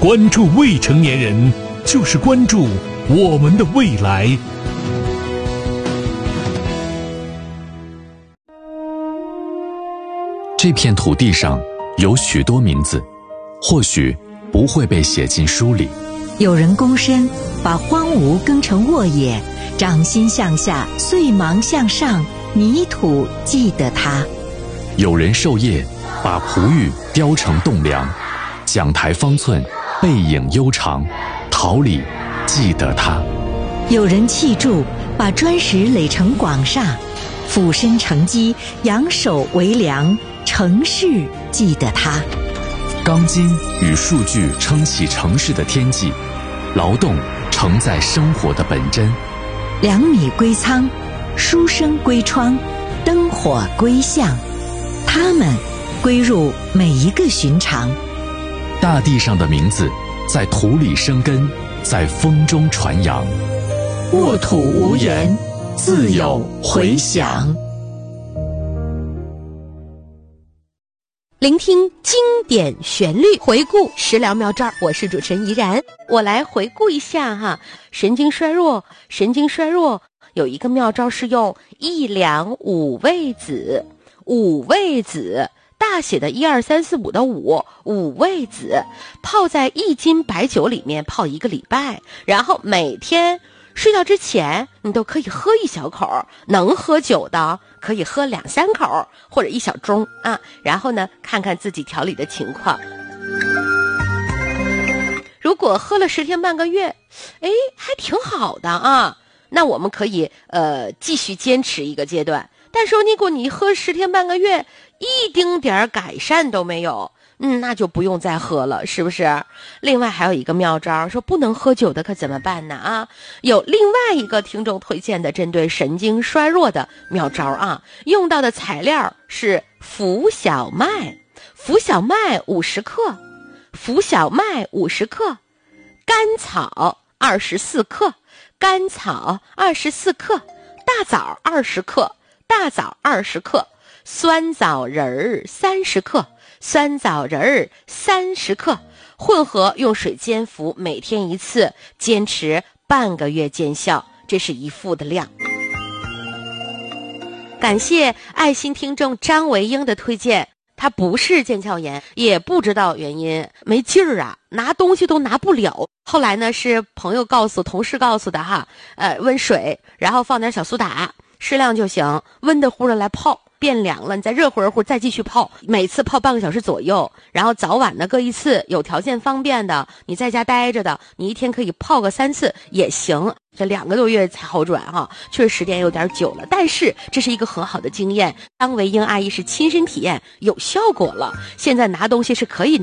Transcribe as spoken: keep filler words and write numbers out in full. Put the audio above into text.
关注未成年人，就是关注我们的未来。 这片土地上有许多名字，或许不会被写进书里。 有人躬身把荒芜耕成沃野，掌心向下，碎芒向上，泥土记得它。 有人授业把璞玉雕成栋梁，讲台方寸，背影悠长，桃李记得它。 有人砌筑把砖石垒成广厦，俯身承基，仰首为梁，城市记得它。 钢筋与数据撑起城市的天际，劳动承载生活的本真。 粮米归仓，书生归窗，灯火归巷，它们归入每一个寻常。 大地上的名字在土里生根，在风中传扬。 沃土无言，自有回响。 聆听经典旋律，回顾食疗妙招。我是主持人怡然，我来回顾一下哈。神经衰弱，神经衰弱有一个妙招是用一两五味子，五味子大写的一二三四五的五，五味子泡在一斤白酒里面泡一个礼拜，然后每天睡觉之前你都可以喝一小口，能喝酒的可以喝两三口或者一小盅啊，然后呢看看自己调理的情况。如果喝了十天半个月，哎，还挺好的啊，那我们可以呃继续坚持一个阶段。但是如果你喝十天半个月一丁点改善都没有，嗯，那就不用再喝了，是不是？另外还有一个妙招，说不能喝酒的可怎么办呢？啊，有另外一个听众推荐的针对神经衰弱的妙招啊，用到的材料是浮小麦，浮小麦五十克，浮小麦五十克，甘草二十四克，甘草二十四克，大枣二十克，大枣二十克，酸枣仁儿三十克。酸枣仁儿三十克，混合用水煎服，每天一次，坚持半个月见效，这是一副的量。感谢爱心听众张维英的推荐，他不是腱鞘炎，也不知道原因，没劲儿啊，拿东西都拿不了。后来呢，是朋友告诉，同事告诉的哈，呃，温水，然后放点小苏打，适量就行，温的乎的来泡。变凉了，你再热乎热乎再继续泡，每次泡半个小时左右，然后早晚的各一次，有条件方便的，你在家待着的，你一天可以泡个三次也行。这两个多月才好转哈，确实时间有点久了，但是这是一个很好的经验。张维英阿姨是亲身体验，有效果了，现在拿东西是可以